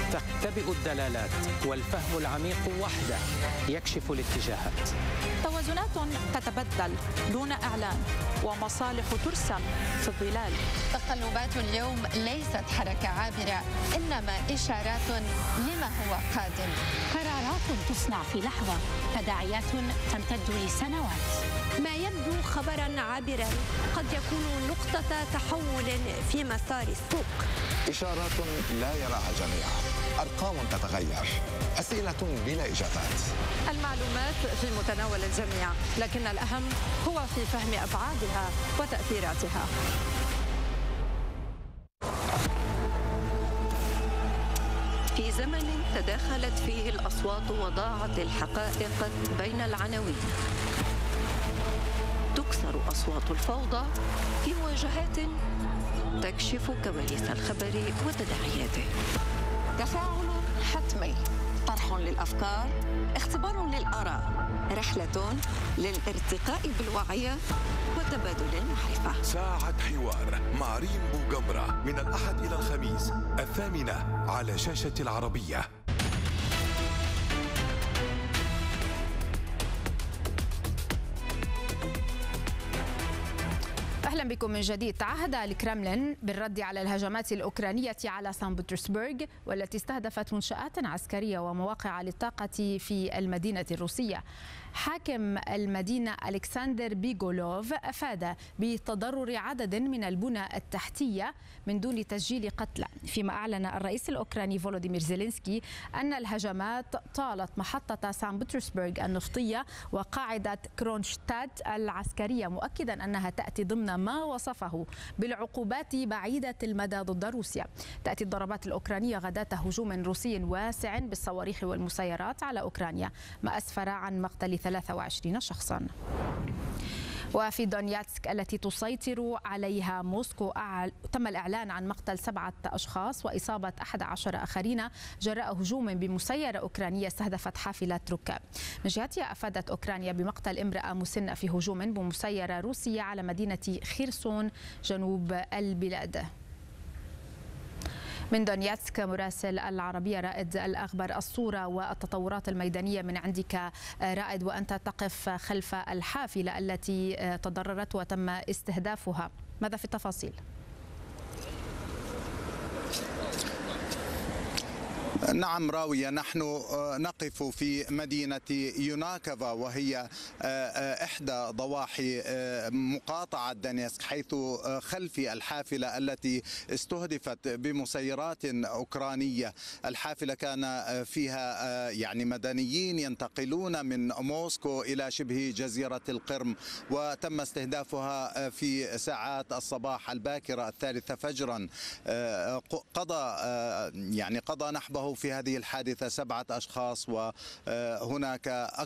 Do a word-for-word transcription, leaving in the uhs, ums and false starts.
تختبئ الدلالات، والفهم العميق وحده يكشف الاتجاهات. توازنات تتبدل دون إعلان، ومصالح ترسم في الظلال. تقلبات اليوم ليست حركة عابرة، إنما إشارات لما هو قادم. قرارات تصنع في لحظة، تداعيات تمتد لسنوات. ما يبدو خبرا عابرا قد يكون نقطة تحول في مسار السوق. إشارات لا يراها الجميع، أرقام تتغير، أسئلة بلا إجابات. المعلومات في متناول الجميع، لكن الأهم هو في فهم أبعادها وتأثيراتها. في زمن تداخلت فيه الأصوات وضاعت الحقائق بين العناوين، تكسر أصوات الفوضى في مواجهات تكشف كواليس الخبر وتداعياته. تفاعل حتمي، طرح للأفكار، اختبار للآراء، رحلة للارتقاء بالوعي وتبادل المعرفة. ساعة حوار مع ريم بوجمرة من الأحد إلى الخميس الثامنة على شاشة العربية. أهلا بكم من جديد. تعهد الكرملين بالرد على الهجمات الأوكرانية على سان بطرسبرغ، والتي استهدفت منشآت عسكرية ومواقع للطاقة في المدينة الروسية. حاكم المدينة ألكسندر بيغولوف أفاد بتضرر عدد من البنى التحتية من دون تسجيل قتلى، فيما أعلن الرئيس الأوكراني فولوديمير زيلينسكي أن الهجمات طالت محطة سان بطرسبرغ النفطية وقاعدة كرونشتادت العسكرية، مؤكدا أنها تأتي ضمن ما وصفه بالعقوبات بعيدة المدى ضد روسيا. تأتي الضربات الأوكرانية غداة هجوم روسي واسع بالصواريخ والمسيرات على أوكرانيا، ما أسفر عن مقتل ثلاثة وعشرين شخصا. وفي دونياتسك التي تسيطر عليها موسكو تم الإعلان عن مقتل سبعة أشخاص وإصابة أحد عشر آخرين جراء هجوم بمسيرة أوكرانية استهدفت حافلة ركاب. من جهتها أفادت أوكرانيا بمقتل امرأة مسنة في هجوم بمسيرة روسية على مدينة خيرسون جنوب البلاد. من دونياتسك مراسل العربية رائد الأخبار، الصورة والتطورات الميدانية من عندك رائد، وأنت تقف خلف الحافلة التي تضررت وتم استهدافها، ماذا في التفاصيل؟ نعم راوية، نحن نقف في مدينة يوناكوفا، وهي إحدى ضواحي مقاطعة دونيتسك، حيث خلفي الحافلة التي استهدفت بمسيرات أوكرانية. الحافلة كان فيها يعني مدنيين ينتقلون من موسكو إلى شبه جزيرة القرم، وتم استهدافها في ساعات الصباح الباكرة الثالثة فجرا. قضى يعني قضى نحبه في هذه الحادثة سبعة أشخاص، وهناك